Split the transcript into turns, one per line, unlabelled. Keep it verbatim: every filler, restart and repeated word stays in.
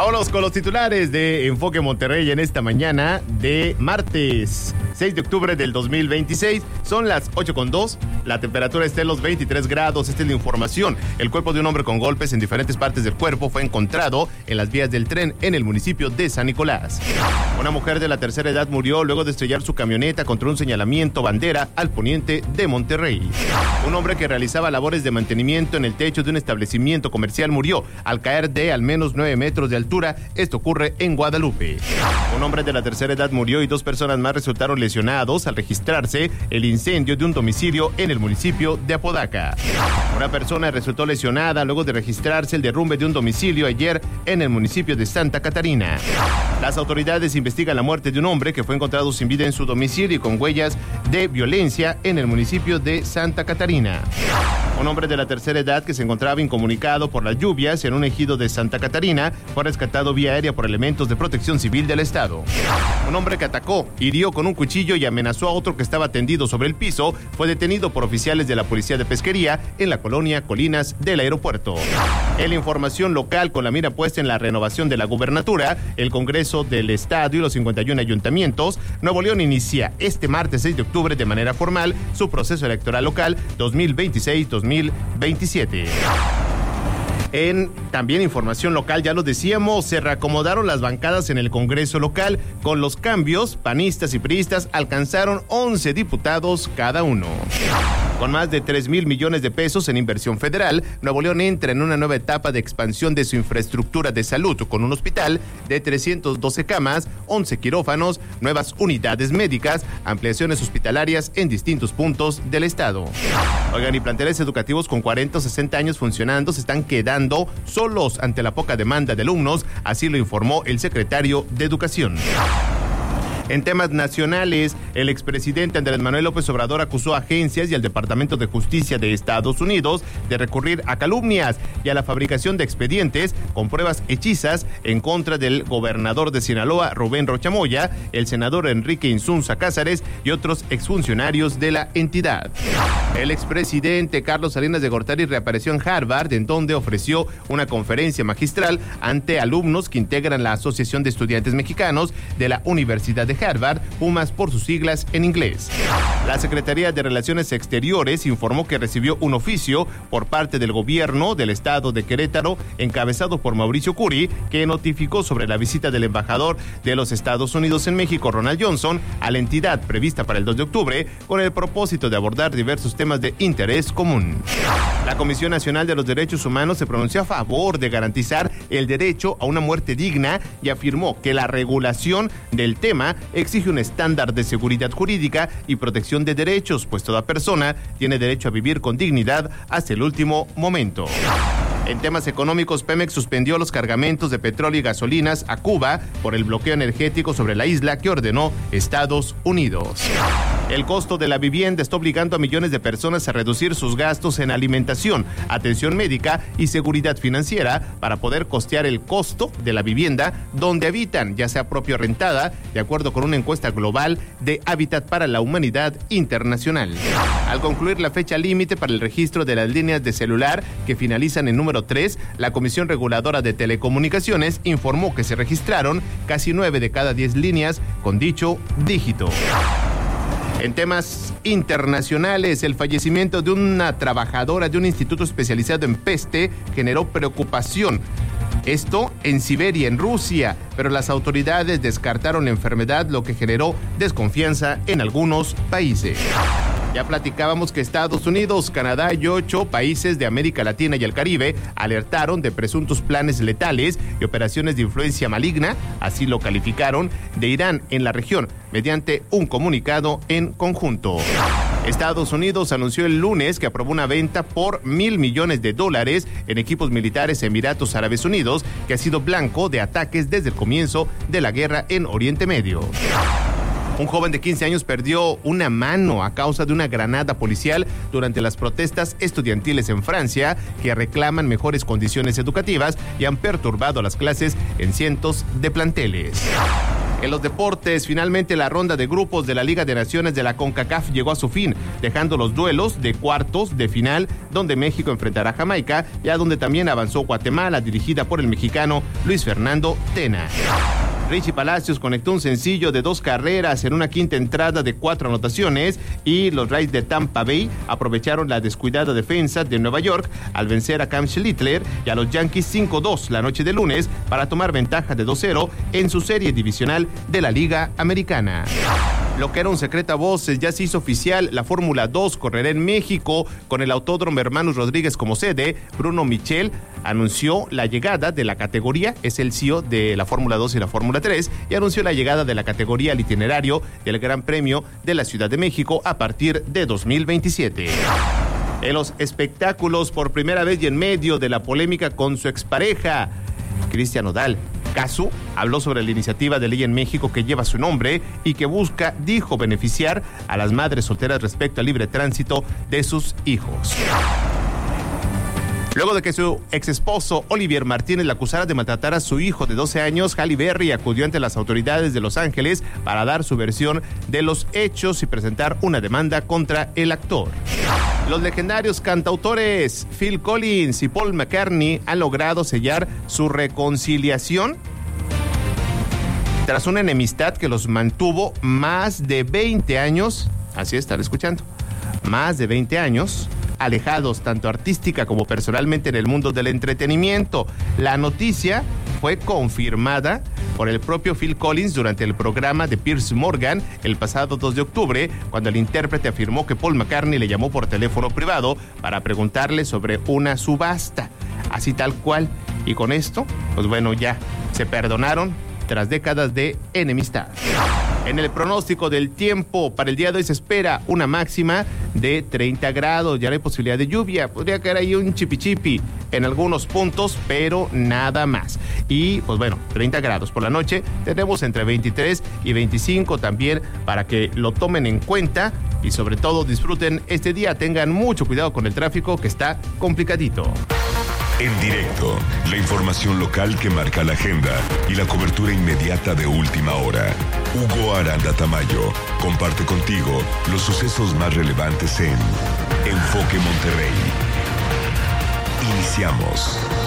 Vámonos con los titulares de Enfoque Monterrey en esta mañana de martes seis de octubre del dos mil veintiséis. Son las ocho con dos. La temperatura está en los veintitrés grados. Esta es la información. El cuerpo de un hombre con golpes en diferentes partes del cuerpo fue encontrado en las vías del tren en el municipio de San Nicolás. Una mujer de la tercera edad murió luego de estrellar su camioneta contra un señalamiento bandera al poniente de Monterrey. Un hombre que realizaba labores de mantenimiento en el techo de un establecimiento comercial murió al caer de al menos nueve metros de altura. Esto ocurre en Guadalupe. Un hombre de la tercera edad murió y dos personas más resultaron lesionados al registrarse el incendio de un domicilio en el municipio de Apodaca. Una persona resultó lesionada luego de registrarse el derrumbe de un domicilio ayer en el municipio de Santa Catarina. Las autoridades investigan la muerte de un hombre que fue encontrado sin vida en su domicilio y con huellas de violencia en el municipio de Santa Catarina. Un hombre de la tercera edad que se encontraba incomunicado por las lluvias en un ejido de Santa Catarina fue rescatado vía aérea por elementos de protección civil del estado. Un hombre que atacó, hirió con un cuchillo y amenazó a otro que estaba tendido sobre el piso fue detenido por oficiales de la Policía de Pesquería en la colonia Colinas del aeropuerto. En la información local, con la mira puesta en la renovación de la gubernatura, el Congreso del Estado y los cincuenta y uno ayuntamientos, Nuevo León inicia este martes seis de octubre de manera formal su proceso electoral local dos mil veintiséis dos mil veintisiete. En también información local, ya lo decíamos, se reacomodaron las bancadas en el Congreso local. Con los cambios, panistas y priistas alcanzaron once diputados cada uno. Con más de tres mil millones de pesos en inversión federal, Nuevo León entra en una nueva etapa de expansión de su infraestructura de salud, con un hospital de trescientas doce camas, once quirófanos, nuevas unidades médicas, ampliaciones hospitalarias en distintos puntos del estado. Oigan, y planteles educativos con cuarenta o sesenta años funcionando se están quedando solos ante la poca demanda de alumnos, así lo informó el secretario de Educación. En temas nacionales, el expresidente Andrés Manuel López Obrador acusó a agencias y al Departamento de Justicia de Estados Unidos de recurrir a calumnias y a la fabricación de expedientes con pruebas hechizas en contra del gobernador de Sinaloa, Rubén Rocha Moya, el senador Enrique Insunza Cázares y otros exfuncionarios de la entidad. El expresidente Carlos Salinas de Gortari reapareció en Harvard, en donde ofreció una conferencia magistral ante alumnos que integran la Asociación de Estudiantes Mexicanos de la Universidad de Harvard, Pumas por sus siglas en inglés. La Secretaría de Relaciones Exteriores informó que recibió un oficio por parte del gobierno del estado de Querétaro, encabezado por Mauricio Curi, que notificó sobre la visita del embajador de los Estados Unidos en México, Ronald Johnson, a la entidad prevista para el dos de octubre, con el propósito de abordar diversos temas de interés común. La Comisión Nacional de los Derechos Humanos se pronunció a favor de garantizar el derecho a una muerte digna y afirmó que la regulación del tema exige un estándar de seguridad jurídica y protección de derechos, pues toda persona tiene derecho a vivir con dignidad hasta el último momento. En temas económicos, Pemex suspendió los cargamentos de petróleo y gasolinas a Cuba por el bloqueo energético sobre la isla que ordenó Estados Unidos. El costo de la vivienda está obligando a millones de personas a reducir sus gastos en alimentación, atención médica y seguridad financiera para poder costear el costo de la vivienda donde habitan, ya sea propia o rentada, de acuerdo con una encuesta global de Hábitat para la Humanidad Internacional. Al concluir la fecha límite para el registro de las líneas de celular que finalizan en número tres, la Comisión Reguladora de Telecomunicaciones informó que se registraron casi nueve de cada diez líneas con dicho dígito. En temas internacionales, el fallecimiento de una trabajadora de un instituto especializado en peste generó preocupación. Esto en Siberia, en Rusia, pero las autoridades descartaron la enfermedad, lo que generó desconfianza en algunos países. Ya platicábamos que Estados Unidos, Canadá y ocho países de América Latina y el Caribe alertaron de presuntos planes letales y operaciones de influencia maligna, así lo calificaron, de Irán en la región, mediante un comunicado en conjunto. Estados Unidos anunció el lunes que aprobó una venta por mil millones de dólares en equipos militares a Emiratos Árabes Unidos, que ha sido blanco de ataques desde el comienzo de la guerra en Oriente Medio. Un joven de quince años perdió una mano a causa de una granada policial durante las protestas estudiantiles en Francia, que reclaman mejores condiciones educativas y han perturbado las clases en cientos de planteles. En los deportes, finalmente la ronda de grupos de la Liga de Naciones de la CONCACAF llegó a su fin, dejando los duelos de cuartos de final, donde México enfrentará a Jamaica, y a donde también avanzó Guatemala, dirigida por el mexicano Luis Fernando Tena. Richie Palacios conectó un sencillo de dos carreras en una quinta entrada de cuatro anotaciones, y los Rays de Tampa Bay aprovecharon la descuidada defensa de Nueva York al vencer a Cam Schlittler y a los Yankees cinco dos la noche de lunes para tomar ventaja de dos cero en su serie divisional de la Liga Americana. Lo que era un secreto a voces ya se hizo oficial. La Fórmula dos correrá en México con el Autódromo Hermanos Rodríguez como sede. Bruno Michel anunció la llegada de la categoría, es el C E O de la Fórmula dos y la Fórmula tres, y anunció la llegada de la categoría al itinerario del Gran Premio de la Ciudad de México a partir de dos mil veintisiete. En los espectáculos, por primera vez y en medio de la polémica con su expareja, Cristian Nodal, Casu, habló sobre la iniciativa de ley en México que lleva su nombre y que busca, dijo, beneficiar a las madres solteras respecto al libre tránsito de sus hijos. Luego de que su exesposo Olivier Martínez la acusara de maltratar a su hijo de doce años, Halle Berry acudió ante las autoridades de Los Ángeles para dar su versión de los hechos y presentar una demanda contra el actor. Los legendarios cantautores Phil Collins y Paul McCartney han logrado sellar su reconciliación tras una enemistad que los mantuvo más de veinte años, así están escuchando, más de veinte años, alejados tanto artística como personalmente en el mundo del entretenimiento. La noticia fue confirmada por el propio Phil Collins durante el programa de Piers Morgan el pasado dos de octubre, cuando el intérprete afirmó que Paul McCartney le llamó por teléfono privado para preguntarle sobre una subasta, así tal cual. Y con esto, pues bueno, ya se perdonaron tras décadas de enemistad. En el pronóstico del tiempo, para el día de hoy se espera una máxima de treinta grados. Ya no hay posibilidad de lluvia. Podría caer ahí un chipichipi en algunos puntos, pero nada más. Y pues bueno, treinta grados por la noche. Tenemos entre veintitrés y veinticinco también, para que lo tomen en cuenta y sobre todo disfruten este día. Tengan mucho cuidado con el tráfico, que está complicadito.
En directo, la información local que marca la agenda y la cobertura inmediata de última hora. Hugo Aranda Tamayo comparte contigo los sucesos más relevantes en Enfoque Monterrey. Iniciamos.